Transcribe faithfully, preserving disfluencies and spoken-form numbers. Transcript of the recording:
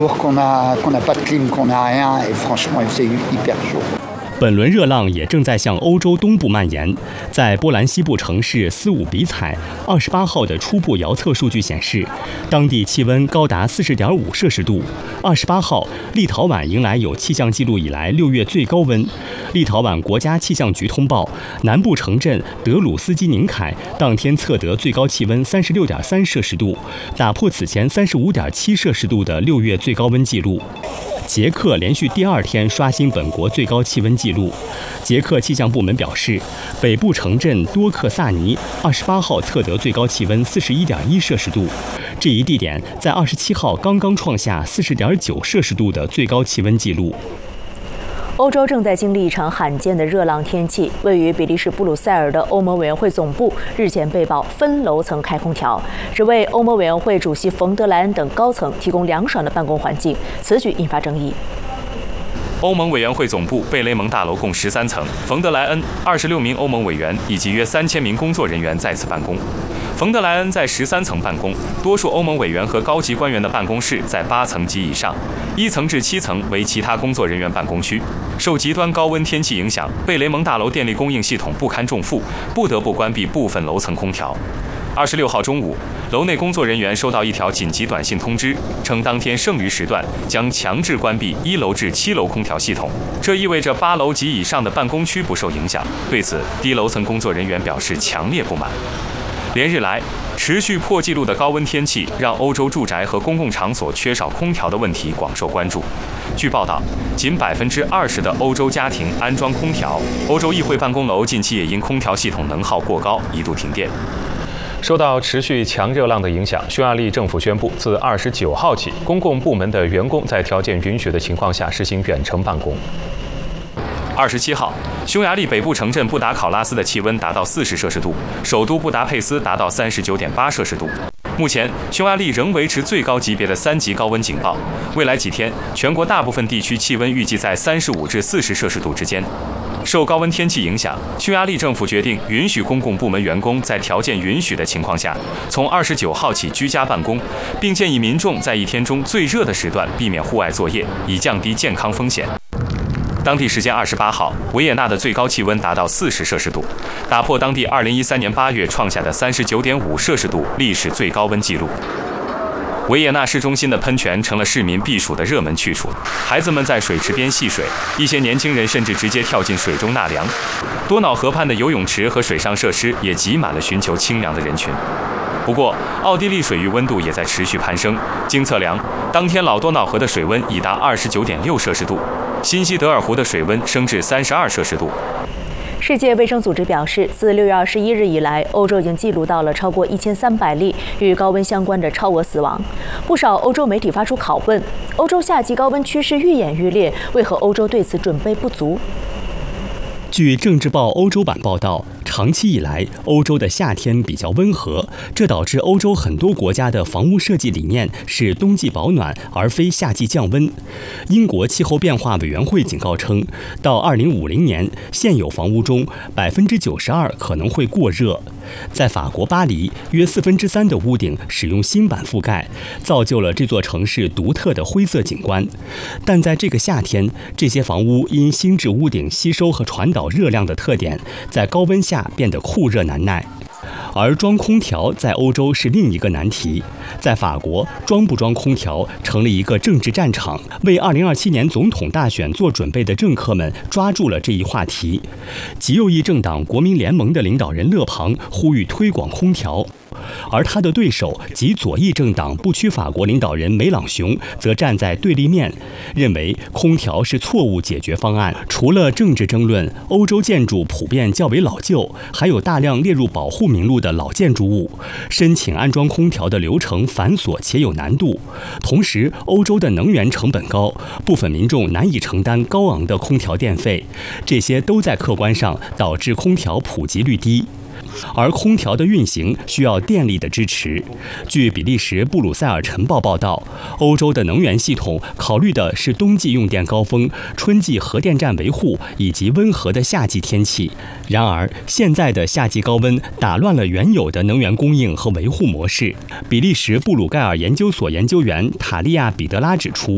本轮热浪也正在向欧洲东部蔓延，在波兰西部城市斯伍比采，二十八号的初步遥测数据显示，当地气温高达四十点五摄氏度。二十八号，立陶宛迎来有气象记录以来六月最高温。立陶宛国家气象局通报，南部城镇德鲁斯基宁凯当天测得最高气温三十六点三摄氏度，打破此前三十五点七摄氏度的六月最高温纪录。捷克连续第二天刷新本国最高气温纪录。捷克气象部门表示，北部城镇多克萨尼二十八号测得最高气温四十一点一摄氏度，这一地点在二十七号刚刚创下四十点九摄氏度的最高气温纪录。 欧洲正在经历一场罕见的热浪天气。位于比利时布鲁塞尔的欧盟委员会总部日前被曝分楼层开空调，只为欧盟委员会主席冯德莱恩等高层提供凉爽的办公环境。此举引发争议。 欧盟委员会总部贝雷蒙大楼共十三层，冯德莱恩、二十六名欧盟委员以及约三千名工作人员在此办公。冯德莱恩在十三层办公，多数欧盟委员和高级官员的办公室在八层及以上，一层至七层为其他工作人员办公区。受极端高温天气影响，贝雷蒙大楼电力供应系统不堪重负，不得不关闭部分楼层空调。二十六号中午，楼内工作人员收到一条紧急短信通知，称当天剩余时段将强制关闭一楼至七楼空调系统，这意味着八楼及以上的办公区不受影响。对此，低楼层工作人员表示强烈不满。连日来，持续破纪录的高温天气让欧洲住宅和公共场所缺少空调的问题广受关注。据报道，仅百分之二十的欧洲家庭安装空调。欧洲议会办公楼近期也因空调系统能耗过高，一度停电。受到持续强热浪的影响，匈牙利政府宣布，自二十九号起，公共部门的员工在条件允许的情况下实行远程办公。二十七号，匈牙利北部城镇布达考拉斯的气温达到四十摄氏度，首都布达佩斯达到三十九点八摄氏度。目前，匈牙利仍维持最高级别的三级高温警报。未来几天，全国大部分地区气温预计在三十五至四十摄氏度之间。受高温天气影响，匈牙利政府决定允许公共部门员工在条件允许的情况下，从二十九号起居家办公，并建议民众在一天中最热的时段避免户外作业，以降低健康风险。当地时间二十八号，维也纳的最高气温达到四十摄氏度，打破当地二零一三年八月创下的三十九点五摄氏度历史最高温纪录。维也纳市中心的喷泉成了市民避暑的热门去处，孩子们在水池边戏水，一些年轻人甚至直接跳进水中纳凉。多瑙河畔的游泳池和水上设施也挤满了寻求清凉的人群。不过，奥地利水域温度也在持续攀升。经测量，当天老多瑙河的水温已达二十九点六摄氏度，新西德尔湖的水温升至三十二摄氏度。 世界卫生组织表示，自六月二十一日以来，欧洲已经记录到了超过一千三百例与高温相关的超额死亡。不少欧洲媒体发出拷问：欧洲夏季高温趋势愈演愈烈，为何欧洲对此准备不足？ 据《政治报》欧洲版报道，长期以来，欧洲的夏天比较温和，这导致欧洲很多国家的房屋设计理念是冬季保暖而非夏季降温。英国气候变化委员会警告称，到二零五零年，现有房屋中百分之九十二可能会过热。在法国巴黎，约四分之三的屋顶使用锌板覆盖，造就了这座城市独特的灰色景观。但在这个夏天，这些房屋因锌质屋顶吸收和传导热量的特点，在高温下变得酷热难耐。而装空调在欧洲是另一个难题。在法国，装不装空调成了一个政治战场，为二零二七年总统大选做准备的政客们抓住了这一话题。极右翼政党国民联盟的领导人勒庞呼吁推广空调，而他的对手极左翼政党不屈法国领导人梅朗雄则站在对立面，认为空调是错误解决方案。除了政治争论，欧洲建筑普遍较为老旧，还有大量列入保护名录的老建筑物，申请安装空调的流程繁琐且有难度。同时，欧洲的能源成本高，部分民众难以承担高昂的空调电费，这些都在客观上导致空调普及率低。而空调的运行需要电力的支持。据比利时布鲁塞尔晨报报道，欧洲的能源系统考虑的是冬季用电高峰、春季核电站维护以及温和的夏季天气。然而，现在的夏季高温打乱了原有的能源供应和维护模式。比利时布鲁盖尔研究所研究员塔利亚·彼得拉指出，